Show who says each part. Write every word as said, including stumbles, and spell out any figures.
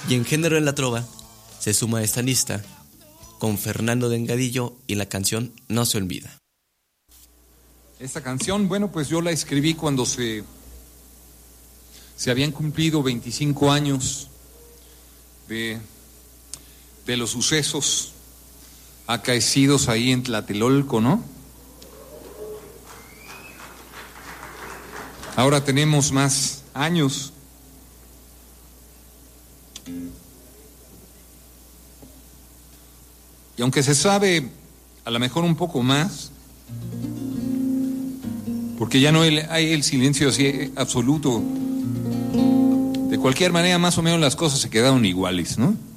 Speaker 1: Y en género en la trova se suma a esta lista con Fernando Delgadillo y la canción No se olvida.
Speaker 2: Esta canción, bueno, pues yo la escribí cuando se, se habían cumplido veinticinco años de, de los sucesos acaecidos ahí en Tlatelolco, ¿no? Ahora tenemos más años. Y aunque se sabe a lo mejor un poco más, porque ya no hay el silencio así absoluto, de cualquier manera más o menos las cosas se quedaron iguales, ¿no?